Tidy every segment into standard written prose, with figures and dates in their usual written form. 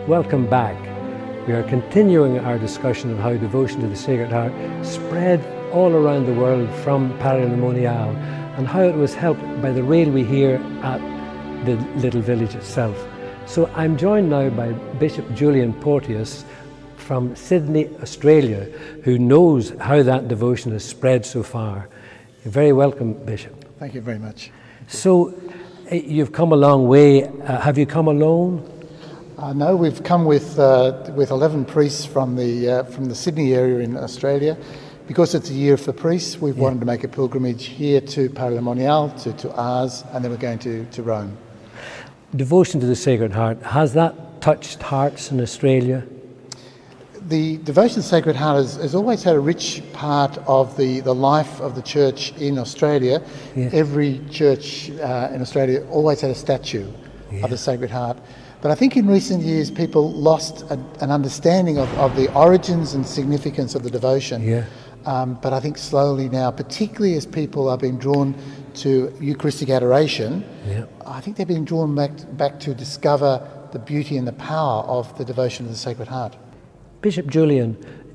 Welcome back. We are continuing our discussion of how devotion to the Sacred Heart spread all around the world from Paray-le-Monial and how it was helped by the railway here at the little village itself. So I'm joined now by Bishop Julian Porteous from Sydney, Australia, who knows how that devotion has spread so far. You're very welcome, Bishop. Thank you very much. So you've come a long way. Have you come alone? No, we've come with 11 priests from the Sydney area in Australia. Because it's a year for priests, we've wanted to make a pilgrimage here to Paray-le-Monial, to Ars, and then we're going to Rome. Devotion to the Sacred Heart, has that touched hearts in Australia? The devotion to the Sacred Heart has always had a rich part of the life of the church in Australia. Yeah. Every church in Australia always had a statue of the Sacred Heart. But I think in recent years people lost an understanding of the origins and significance of the devotion. Yeah. But I think slowly now, particularly as people are being drawn to Eucharistic adoration, I think they're being drawn back to discover the beauty and the power of the devotion to the Sacred Heart. Bishop Julian,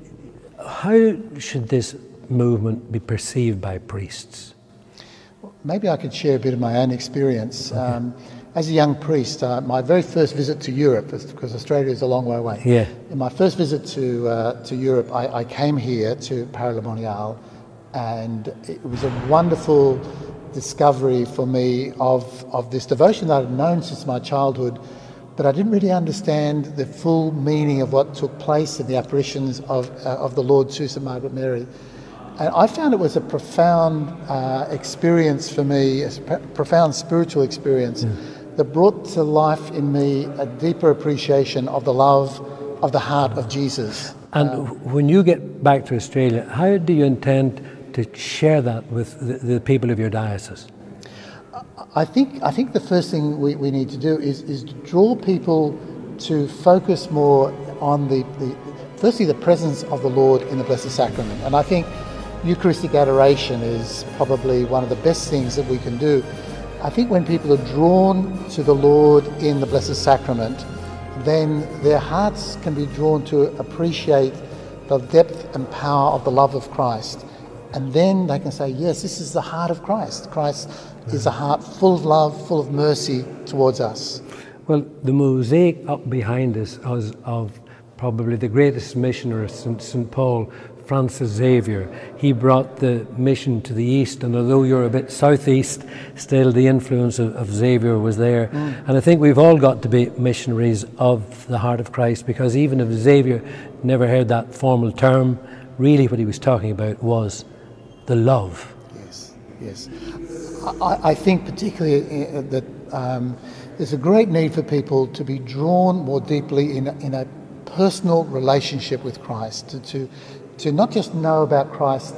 how should this movement be perceived by priests? Well, maybe I could share a bit of my own experience. Okay. As a young priest, my very first visit to Europe, because Australia is a long way away. Yeah. In my first visit to Europe, I came here to Paray-le-Monial, and it was a wonderful discovery for me of this devotion that I'd known since my childhood, but I didn't really understand the full meaning of what took place in the apparitions of the Lord to St. Margaret Mary. And I found it was a profound experience for me, a profound spiritual experience that brought to life in me a deeper appreciation of the love of the heart of Jesus. And when you get back to Australia, how do you intend to share that with the people of your diocese? I think the first thing we need to do is draw people to focus more on firstly the presence of the Lord in the Blessed Sacrament. And I think Eucharistic adoration is probably one of the best things that we can do. I think when people are drawn to the Lord in the Blessed Sacrament, then their hearts can be drawn to appreciate the depth and power of the love of Christ. And then they can say, yes, this is the heart of Christ. Christ is a heart full of love, full of mercy towards us. Well, the mosaic up behind us is of probably the greatest missioner, St. Paul, Francis Xavier. He brought the mission to the east, and although you're a bit southeast, still the influence of Xavier was there. And I think we've all got to be missionaries of the heart of Christ, because even if Xavier never heard that formal term, really what he was talking about was the love. Yes. I think particularly that there's a great need for people to be drawn more deeply in a personal relationship with Christ, to not just know about Christ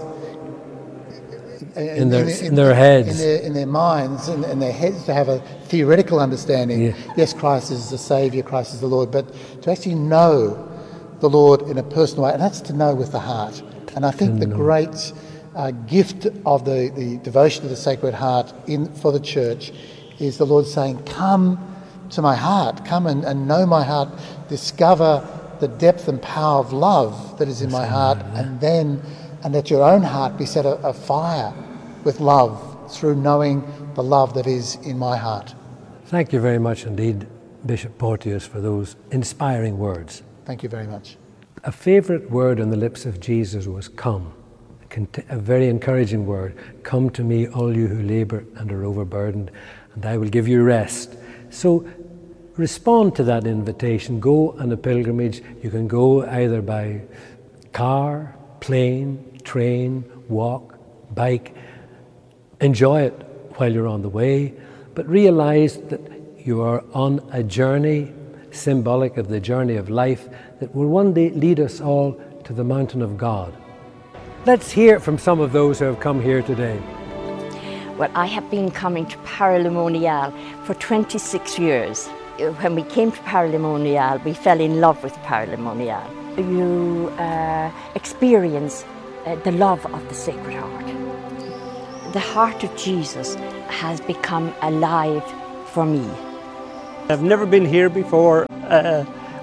in their heads, in their minds, in their heads, to have a theoretical understanding. Yeah. Yes, Christ is the Saviour, Christ is the Lord, but to actually know the Lord in a personal way, and that's to know with the heart. And I think the great gift of the devotion to the Sacred Heart for the Church is the Lord saying, come to my heart, come and know my heart, discover the depth and power of love that is in my heart, and let your own heart be set afire with love through knowing the love that is in my heart. Thank you very much indeed, Bishop Porteous, for those inspiring words. Thank you very much. A favourite word on the lips of Jesus was come. A very encouraging word. Come to me, all you who labour and are overburdened, and I will give you rest. So respond to that invitation. Go on a pilgrimage. You can go either by car, plane, train, walk, bike. Enjoy it while you're on the way, but realize that you are on a journey symbolic of the journey of life that will one day lead us all to the mountain of God. Let's hear from some of those who have come here today. Well, I have been coming to Paray-le-Monial for 26 years. When we came to Paray-le-Monial, we fell in love with Paray-le-Monial. You experience the love of the Sacred Heart. The heart of Jesus has become alive for me. I've never been here before.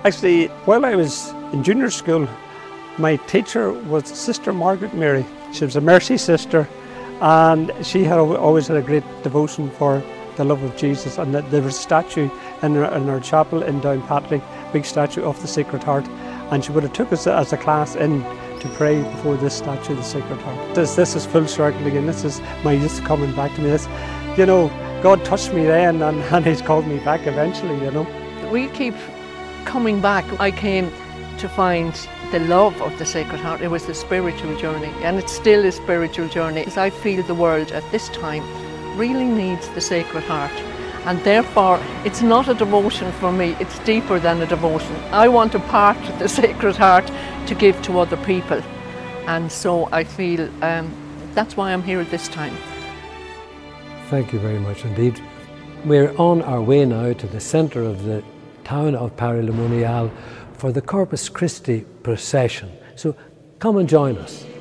Actually, while I was in junior school, my teacher was Sister Margaret Mary. She was a Mercy sister, and she had always had a great devotion for the love of Jesus. And there was a statue in our chapel in Downpatrick, big statue of the Sacred Heart, and she would have took us as a class in to pray before this statue of the Sacred Heart. This is full circle again. This is my youth coming back to me. This, you know, God touched me then, and He's called me back eventually, you know. We keep coming back. I came to find the love of the Sacred Heart. It was a spiritual journey, and it's still a spiritual journey. As I feel the world at this time really needs the Sacred Heart, and therefore it's not a devotion for me, it's deeper than a devotion. I want a part of the Sacred Heart to give to other people, and so I feel that's why I'm here at this time. Thank you very much indeed. We're on our way now to the centre of the town of Paray-le-Monial for the Corpus Christi procession. So come and join us.